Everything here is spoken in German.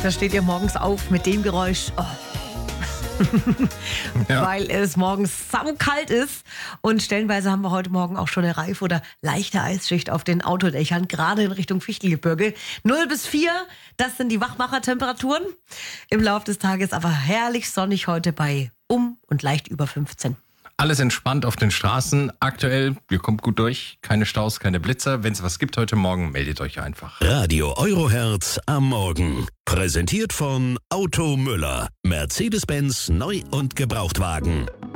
Da steht ihr morgens auf mit dem Geräusch. Oh. Ja. Weil es morgens saukalt ist. Und stellenweise haben wir heute Morgen auch schon eine Reif- oder leichte Eisschicht auf den Autodächern, gerade in Richtung Fichtelgebirge. 0 bis 4, das sind die Wachmachertemperaturen. Im Laufe des Tages aber herrlich sonnig heute bei und leicht über 15. Alles entspannt auf den Straßen. Aktuell, ihr kommt gut durch. Keine Staus, keine Blitzer. Wenn es was gibt heute Morgen, meldet euch einfach. Radio Eurohertz am Morgen. Präsentiert von Auto Müller. Mercedes-Benz Neu- und Gebrauchtwagen.